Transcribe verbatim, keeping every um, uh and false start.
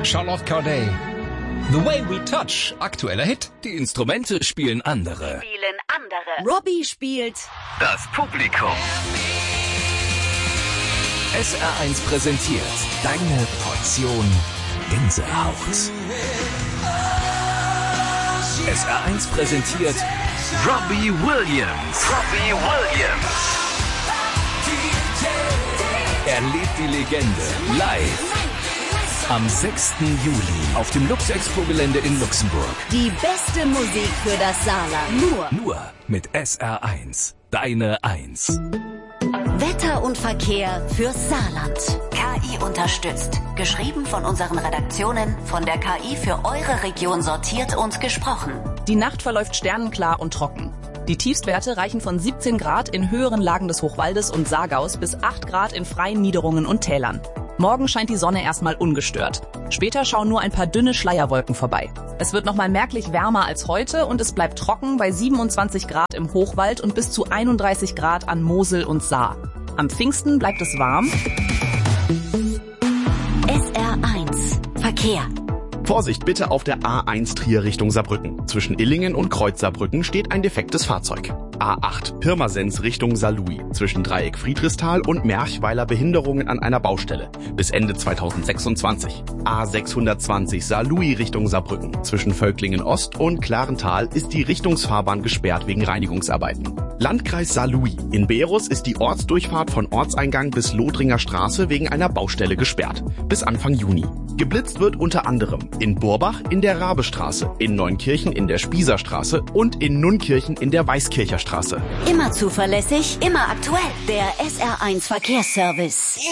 Charlotte Corday. The Way We Touch, aktueller Hit. Die Instrumente spielen andere. Spielen andere. Robbie spielt Das Publikum. S R eins präsentiert deine Portion Gänsehaut. S R eins präsentiert Robbie Williams. Robbie Williams. Erlebt die Legende live. Am sechsten Juli auf dem Luxexpo-Gelände in Luxemburg. die beste Musik für das Saarland. Nur Nur mit S R eins. Deine Eins. Wetter und Verkehr fürs Saarland. K I unterstützt. Geschrieben von unseren Redaktionen, von der K I für eure Region sortiert und gesprochen. Die Nacht verläuft sternenklar und trocken. Die Tiefstwerte reichen von siebzehn Grad in höheren Lagen des Hochwaldes und Saargaus bis acht Grad in freien Niederungen und Tälern. Morgen scheint die Sonne erstmal ungestört. Später schauen nur ein paar dünne Schleierwolken vorbei. Es wird nochmal merklich wärmer als heute und es bleibt trocken bei siebenundzwanzig Grad im Hochwald und bis zu einunddreißig Grad an Mosel und Saar. Am Pfingsten bleibt es warm. S R eins Verkehr. Vorsicht bitte auf der A eins Trier Richtung Saarbrücken. Zwischen Illingen und Kreuz Saarbrücken steht ein defektes Fahrzeug. A acht Pirmasens Richtung Saarlouis. Zwischen Dreieck Friedrichsthal und Merchweiler Behinderungen an einer Baustelle. Bis Ende zweitausendsechsundzwanzig. A sechshundertzwanzig Saarlouis Richtung Saarbrücken. Zwischen Völklingen Ost und Klarental ist die Richtungsfahrbahn gesperrt wegen Reinigungsarbeiten. Landkreis Saarlouis. In Beerus ist die Ortsdurchfahrt von Ortseingang bis Lothringer Straße wegen einer Baustelle gesperrt. Bis Anfang Juni. Geblitzt wird unter anderem in Burbach in der Rabestraße, in Neunkirchen in der Spießerstraße und in Nunkirchen in der Weißkircher Straße. Immer zuverlässig, immer aktuell. Der S R eins Verkehrsservice.